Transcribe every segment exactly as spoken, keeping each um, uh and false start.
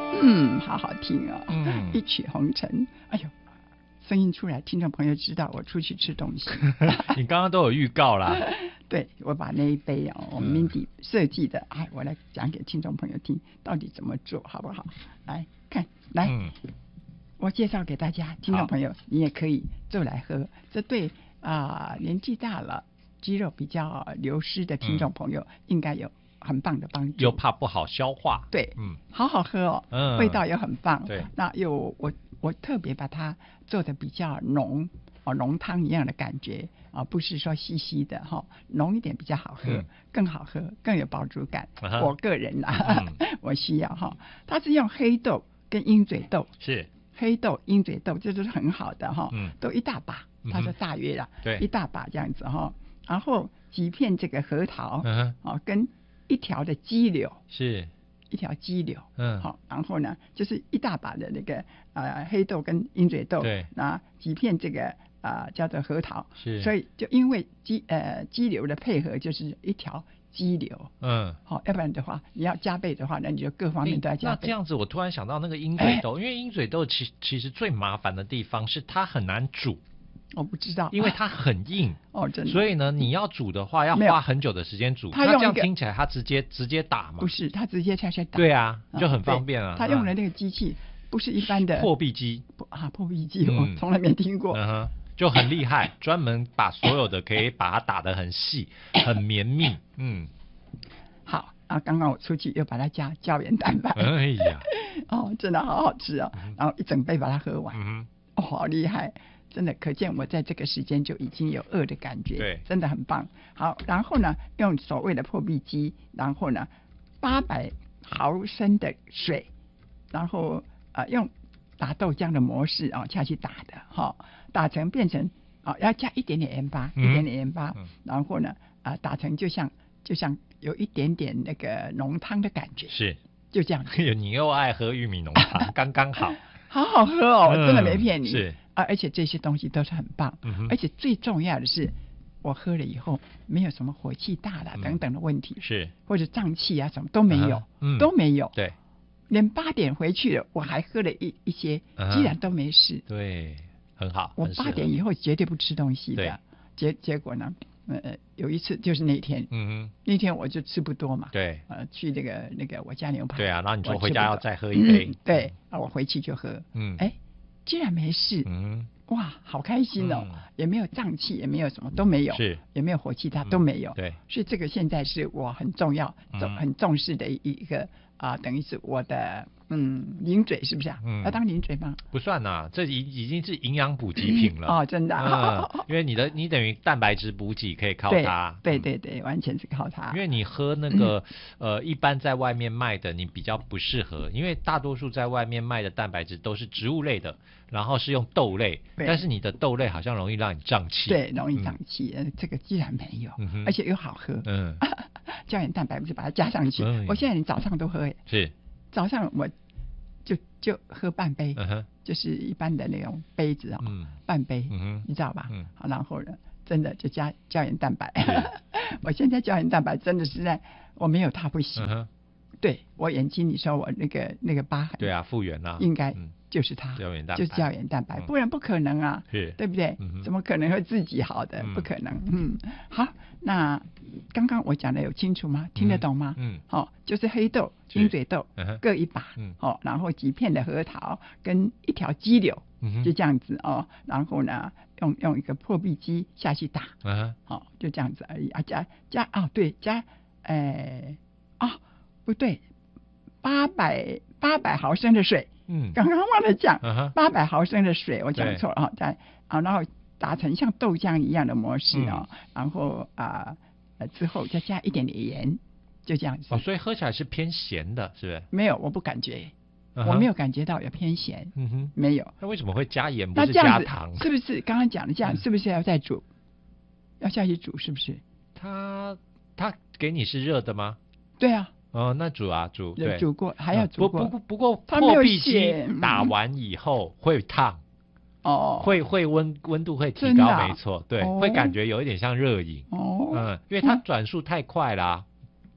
嗯，好好听哦， 嗯， 一曲红尘，哎呦，声音出来，听众朋友知道我出去吃东西。 你刚刚都有预告啦。 对，我把那一杯哦，我们 Mindy 设计的，哎，我来讲给听众朋友听，到底怎么做，好不好？来看，来， 嗯， 我介绍给大家，听众朋友，你也可以做来喝，这对啊、呃、年纪大了、肌肉比较流失的听众朋友，嗯、应该有很棒的帮助。 又怕不好消化。 对， 嗯， 好好喝哦， 嗯， 味道又很棒。 对， 那又我我特别把它做的比较浓。哦，浓汤一样的感觉啊，不是说稀稀的哈、哦，浓一点比较好喝，嗯、更好喝，更有饱足感。啊、我个人啦，嗯、我需要哈、哦，它是用黑豆跟鹰嘴豆， 是黑豆、鹰嘴豆，这都是很好的哈、哦， 嗯， 都一大把，它说大约啦， 对、嗯， 一大把这样子哈、哦，然后几片这个核桃，嗯，哦，跟一条的鸡柳， 是。 一条鸡柳， 嗯， 好，然后呢，就是一大把的那个呃黑豆跟鹰嘴豆， 对， 那几片这个啊、呃、叫做核桃， 是， 所以就因为鸡呃鸡柳的配合就是一条鸡柳， 嗯， 好，要不然的话你要加倍的话，那你就各方面都要加倍。 那这样子，我突然想到那个鹰嘴豆，因为鹰嘴豆其其实最麻烦的地方是它很难煮。 我不知道， 因为它很硬哦，真的。 所以呢，你要煮的话，要花很久的时间煮。 那这样听起来，它直接直接打嘛？ 不是，它直接下去打。 对啊，就很方便啊。 它用的那个机器不是一般的破壁机啊，破壁机我从来没听过。 嗯哼，就很厉害，专门把所有的可以把它打得很细、很绵密。嗯， 好啊，刚刚我出去又把它加胶原蛋白。 哎呀， 哦，真的好好吃哦， 嗯、 然后一整杯把它喝完。 嗯哦，好厉害。真的可见我在这个时间就已经有饿的感觉， 对， 真的很棒。好，然后呢，用所谓的破壁机，然后呢，八百毫升的水，然后呃用打豆浆的模式啊、哦、下去打的哈、哦，打成变成啊、哦、要加一点点盐巴，嗯、一点点盐巴，嗯、然后呢啊、呃、打成就像就像有一点点那个浓汤的感觉， 是就这样。 你又爱喝玉米浓汤，刚刚好， 好好喝哦，嗯、真的没骗你。 是。 啊，而且这些东西都是很棒， 嗯、 而且最重要的是，我喝了以后没有什么火气大了、嗯、等等的问题， 是或者胀气啊什么都没有， 嗯、 都没有。 对， 连八点回去了，我还喝了一一些，居然都没事。 对，很好。 我八点以后绝对不吃东西的，结结果呢，呃，有一次就是那天， 嗯哼， 那天我就吃不多嘛， 对， 呃，去那个那个我家牛排， 对啊，然后你说回家要再喝一杯， 嗯、对，啊，我回去就喝， 嗯， 哎。居然没事， 嗯， 哇，好开心哦，嗯、也没有胀气，也没有什么都没有， 是， 也没有火气，它都没有， 嗯、对， 所以这个现在是我很重要、重、嗯、很重视的一个啊、呃，等于是我的嗯零嘴是不是啊？嗯，要当零嘴吗？ 不算呐，这已已经是营养补给品了、 嗯、哦，真的、啊嗯，因为你的你等于蛋白质补给可以靠它， 对对对对，完全是靠它。 因为你喝那个、嗯、呃一般在外面卖的，你比较不适合，因为大多数在外面卖的蛋白质都是植物类的。然后是用豆类，但是你的豆类好像容易让你胀气， 对，容易胀气。嗯、这个居然没有， 嗯、 而且又好喝。嗯，胶原蛋白不是把它加上去，嗯、我现在连早上都喝耶。 是， 早上我就就喝半杯， 嗯、 就是一般的那种杯子啊、哦， 嗯、 半杯， 嗯、 你知道吧？ 嗯， 好，然后呢，真的就加胶原蛋白。我现在胶原蛋白真的是在，我没有它不行。 嗯、 对我眼睛，你说我那个那个疤痕， 对啊，复原啦， 应该。 嗯就是它， 胶原蛋白就是胶原蛋白，不然不可能啊， 是， 对不对？ 嗯、 怎么可能会自己好的？ 嗯、 不可能。嗯，好，那刚刚我讲的有清楚吗？听得懂吗？ 嗯， 好、哦，就是黑豆、鹰嘴豆、 嗯、 各一把， 嗯， 哦，然后几片的核桃跟一条鸡柳， 嗯、 就这样子哦，然后呢，用用一个破壁机下去打， 嗯， 好、哦，就这样子而已啊，加加哦，对，加，哎，哦，不对，八百八百毫升的水。 嗯， 刚刚忘了讲，八百、 uh-huh. 毫升的水，我讲错了哈，在啊，然后打成像豆浆一样的模式哦，嗯、然后啊呃之后再加一点点盐，就这样子。 哦，所以喝起来是偏咸的，是不是？ 没有，我不感觉， uh-huh. 我没有感觉到有偏咸， 嗯哼， 没有。 那为什么会加盐不是加糖？ 是不是刚刚讲的这样？是不是要再煮？要下去煮是不是？ 他他给你是热的吗？ 对啊。 哦，那煮啊煮，对， 煮过还要煮过。 不不不过破壁机打完以后会烫， 哦， 会会温温度会提高，没错，对，会感觉有一点像热饮， 哦， 嗯，因为它转速太快啦。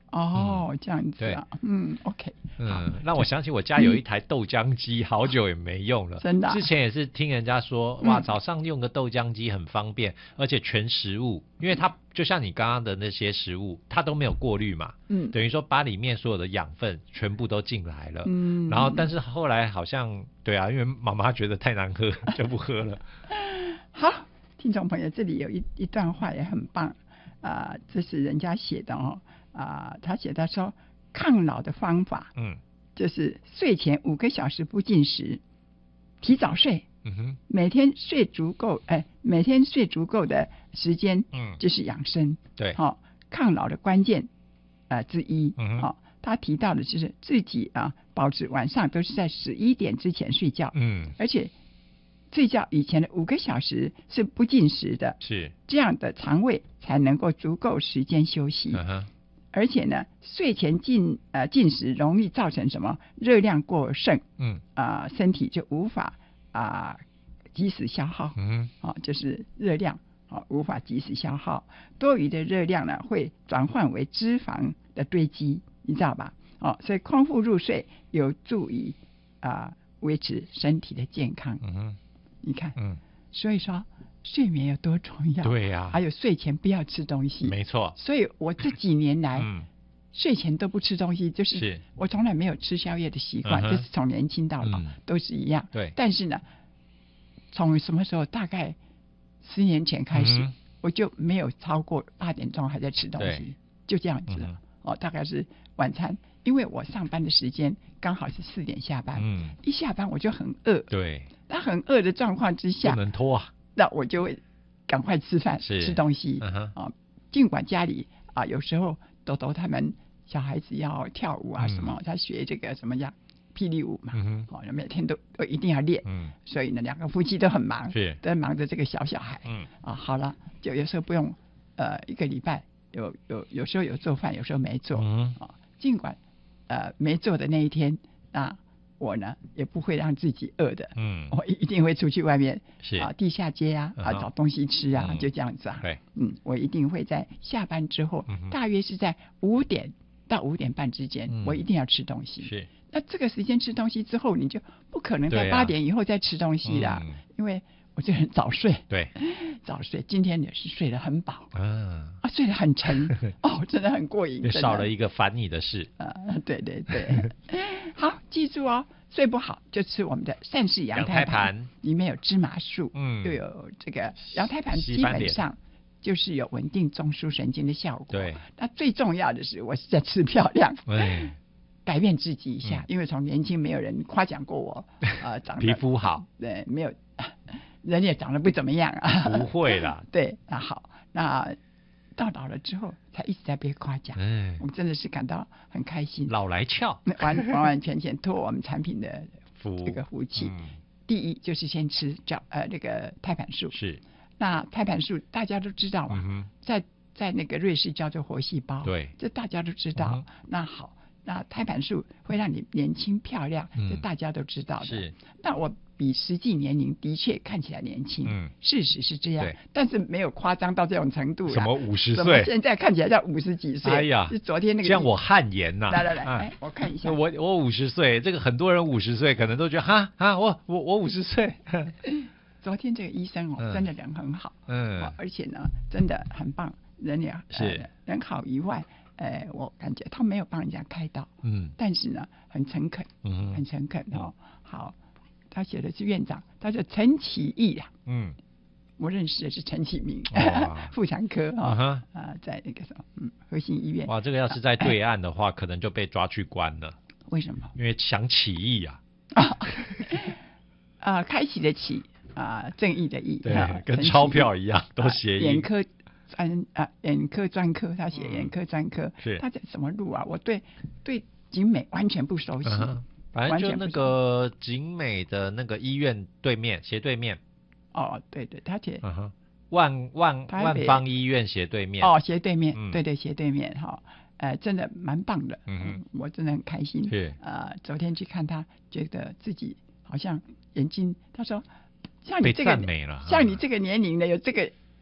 哦，这样子啊，嗯 ，OK， 嗯，让我想起我家有一台豆浆机，好久也没用了。 真的啊之前也是听人家说，哇， 嗯早上用个豆浆机很方便，而且全食物，因为它就像你刚刚的那些食物，它都没有过滤嘛， 嗯等于说把里面所有的养分全部都进来了。 嗯， 然后，但是后来好像对啊，因为妈妈觉得太难喝，就不喝了。 好，听众朋友，这里有一一段话也很棒啊、这是人家写的哦啊、他写的说，抗老的方法嗯就是睡前五个小时不进食，提早睡， 嗯哼每天睡足够，哎，每天睡足够的时间， 嗯， 就是养生， 对， 好、抗老的关键呃之一， 嗯哼好、他提到的就是自己啊，保持晚上都是在十一点之前睡觉， 嗯而且睡觉以前的五个小时是不进食的， 是， 这样的肠胃才能够足够时间休息。 嗯哼而且呢，睡前进呃进食容易造成什么热量过剩嗯啊、身体就无法啊、及时消耗， 嗯啊、就是热量啊、无法及时消耗，多余的热量呢会转换为脂肪的堆积，你知道吧？哦，所以空腹入睡有助于啊、维持身体的健康。 嗯哼你看， 嗯， 所以说睡眠有多重要？ 对呀、 还有睡前不要吃东西。 没错， 所以我这几年来， 嗯睡前都不吃东西，就是是我从来没有吃宵夜的习惯， 嗯哼这是从年轻到老、 嗯都是一样。 对但是呢，从什么时候？大概十年前开始， 嗯哼我就没有超过八点钟还在吃东对西，就这样子了。 嗯哦，大概是晚餐，因为我上班的时间刚好是四点下班， 嗯， 一下班我就很饿， 对， 那很饿的状况之不下， 能拖啊， 那我就会赶快吃饭， 是吃东西。 嗯哼啊，尽管家里啊有时候豆豆他们小孩子要跳舞啊嗯什么，他学这个什么样霹雳舞嘛， 嗯哼哦，每天都都一定要练， 嗯所以呢，两个夫妻都很忙， 是都在忙着这个小小孩。 嗯啊，好了，就有时候不用呃一个礼拜有有有时候有做饭，有时候没做。 嗯啊，尽管呃没做的那一天，那我呢也不会让自己饿的， 嗯， 我一定会出去外面是啊地下街啊啊嗯哼找东西吃啊， 嗯就这样子啊。 对， 嗯，我一定会在下班之后， 嗯哼大约是在五点到五点半之间， 嗯我一定要吃东西。 是， 那这个时间吃东西之后，你就不可能在对啊八点以后再吃东西啦， 嗯因为我这人早睡， 对， 早睡。今天也是睡得很饱嗯， 啊，睡得很沉哦，真的很过瘾， 就真的少了一个烦你的事， 啊，对对对，好，记住哦，睡不好就吃我们的善氏羊羊胎胎盘， 盘里面有芝麻素， 嗯又有这个羊胎盘，基西番莲本上就是有稳定中枢神经的效果。 对， 那最重要的是，我是在吃漂亮。 哎， 改变自己一下， 嗯因为从年轻没有人夸奖过我，呃，长得皮肤好， 对，没有，人也长得不怎么样啊。 不会啦， 对，那好，那到老了之后才一直在被夸奖， 哎我，们真的是感到很开心， 老来俏， 完完完全全托我们产品的福这个福气。 嗯第一就是先吃叫呃那个胎盘素， 是， 那胎盘素大家都知道嘛， 嗯哼， 在在那个瑞士叫做活细胞， 对这大家都知道。 嗯那好，那胎盘素会让你年轻漂亮， 嗯这大家都知道的。 是， 那我比实际年龄的确看起来年轻， 嗯事实是这样对， 但是没有夸张到这种程度啦。 什么五十什么岁？ 现在看起来像五十几岁？ 哎呀是昨天那个。 这样我汗颜呐！ 来来来， 哎哎，我看一下。 我我五十岁，这个很多人五十岁可能都觉得哈哈，我我我五十岁， 昨天这个医生哦， 嗯真的人很好， 嗯哦，而且呢，真的很棒，人也是呃人好以外，呃，我感觉他没有帮人家开刀， 嗯但是呢，很诚恳， 嗯很诚恳哦。好，他写的是院长，他说陈启义啊， 嗯我认识的是陈启明哇， 妇产科嗯啊哼啊，在那个什么嗯核心医院。 哇，这个要是在对岸的话，可能就被抓去关了， 为什么？ 因为想起义啊， 啊，啊，开启的启啊，正义的义， 对啊， 跟陈启钞票义一样，都啊谐音。 眼科专啊，眼科专科，他写嗯眼科专科， 是他在什么路啊？我对对景美完全不熟悉。 嗯哼反正就那完全不个景美的那个医院对面斜对面， 哦，对对，他写嗯哼，万万台北万方医院斜对面， 哦斜对面， 嗯对对斜对面哈，呃，真的蛮棒的， 嗯哼我真的很开心。 是呃，昨天去看他，觉得自己好像眼睛，他说像你被这个赞美了， 像你啊这个年龄的有这个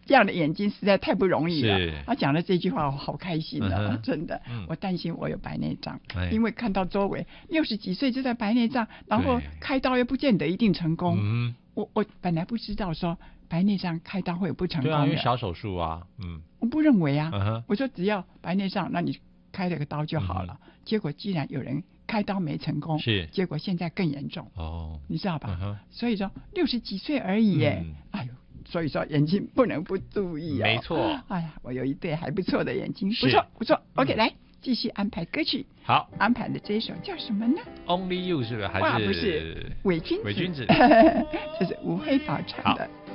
这样的眼睛实在太不容易了。 是他讲了这句话，我好开心啊、 嗯、 真的、 嗯。 我担心我有白内障、 哎， 因为看到周围六十几岁就在白内障，然后开刀又不见得一定成功。 嗯， 我我本来不知道说白内障开刀会有不成功的， 对啊，因为小手术啊，嗯， 我不认为啊， 嗯、 我说只要白内障，那你开了个刀就好了。嗯、结果既然有人开刀没成功， 是， 结果现在更严重哦，你知道吧？ 嗯、 所以说六十几岁而已耶、嗯，哎呦，所以说眼睛不能不注意啊、哦。 没错， 哎呀，我有一对还不错的眼睛，不错不错。OK，、嗯、来继续安排歌曲。 好， 安排的这一首叫什么呢 ？Only You 是不是？还是？ 不是，伪君子。 伪君子， 这是吴黑宝唱的。 好。